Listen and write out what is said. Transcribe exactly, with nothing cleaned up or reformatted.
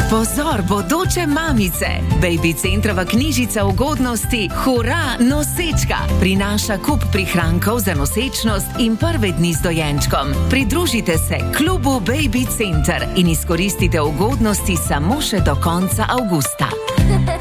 Pozor, bodoče mamice! Baby Centrova knjižica ugodnosti Hura nosečka prinaša kup prihrankov za nosečnost in prve dni z dojenčkom. Pridružite se klubu Baby Center in izkoristite ugodnosti samo še do konca avgusta.